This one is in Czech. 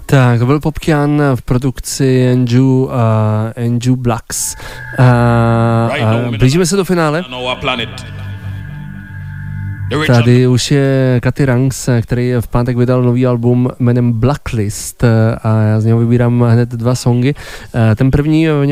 Tak, to byl Popkian v produkci Andrew Blacks. Blížíme se do finále. Tady už je Katy Ranks, který v pátek vydal nový album jménem Blacklist a já z něho vybírám hned 2 songy. Ten první,